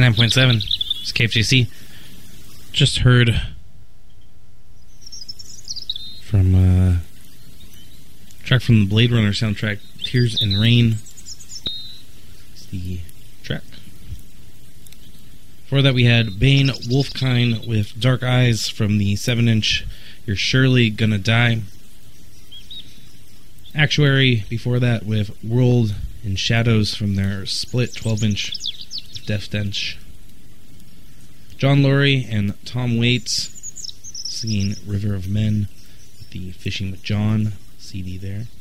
9.7. It's KFJC. Just heard from track from the Blade Runner soundtrack, Tears and Rain. It's the track. Before that we had Bane Wolfkind with Dark Eyes from the 7-inch You're Surely Gonna Die. Actuary before that with World in Shadows from their split 12-inch Death Stench. John Lurie and Tom Waits singing River of Men with the Fishing with John CD there.